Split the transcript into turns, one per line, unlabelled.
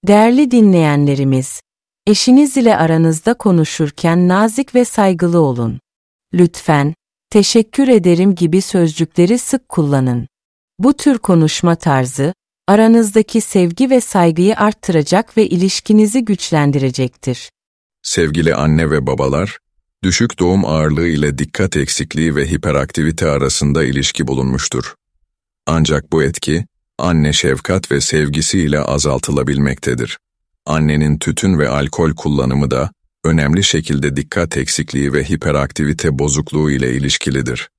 Değerli dinleyenlerimiz, eşiniz ile aranızda konuşurken nazik ve saygılı olun. Lütfen, teşekkür ederim gibi sözcükleri sık kullanın. Bu tür konuşma tarzı, aranızdaki sevgi ve saygıyı arttıracak ve ilişkinizi güçlendirecektir.
Sevgili anne ve babalar, düşük doğum ağırlığı ile dikkat eksikliği ve hiperaktivite arasında ilişki bulunmuştur. Ancak bu etki, anne şefkat ve sevgisiyle azaltılabilmektedir. Annenin tütün ve alkol kullanımı da önemli şekilde dikkat eksikliği ve hiperaktivite bozukluğu ile ilişkilidir.